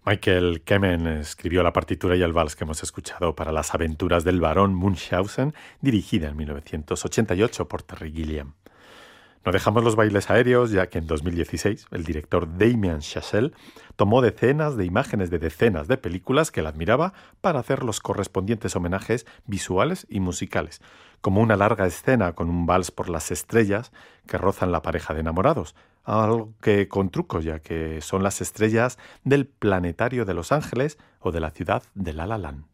Michael Kamen escribió la partitura y el vals que hemos escuchado para Las aventuras del barón Munchausen, dirigida en 1988 por Terry Gilliam. No dejamos los bailes aéreos, ya que en 2016 el director Damien Chazelle tomó decenas de imágenes de decenas de películas que él admiraba para hacer los correspondientes homenajes visuales y musicales, como una larga escena con un vals por las estrellas que rozan la pareja de enamorados, algo que con trucos, ya que son las estrellas del planetario de Los Ángeles o de la ciudad de La La Land.